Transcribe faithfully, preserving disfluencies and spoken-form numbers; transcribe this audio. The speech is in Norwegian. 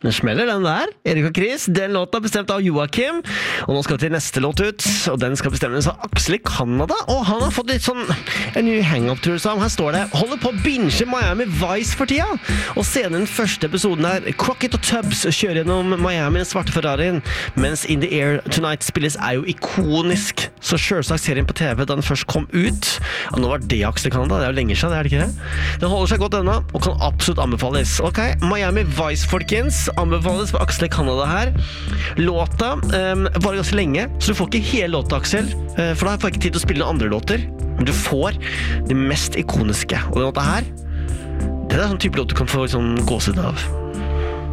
Den smeller den der, Erik og Chris. Den låta er bestemt av Joakim. Og nå skal vi til neste låt ut, og den skal bestemmes av Aksel i Canada. Og han har fått litt sånn en ny hang-up-tur, så her står det: holder på å binge Miami Vice for tida. Og scenen i den første episoden er Crockett og Tubbs kjører gjennom Miami den svarte Ferrarien, mens In the Air Tonight spilles er jo ikonisk. Så selvsagt serien på T V da den først kom ut. Ja, nå var det Aksel i Canada, det er jo lenger siden, det er det ikke det? Den holder seg godt ennå, og kan absolutt anbefales. Ok, Miami Vice, folkens. Anbefales for Aksel i Canada her. Låta um, varer ganske lenge, så du får ikke hele låta, Aksel, uh, for da får jeg ikke tid til å spille noen andre låter. Men du får det mest ikoniske. Og den låta her, det er sånn type låt du kan få sånn gåsehud av.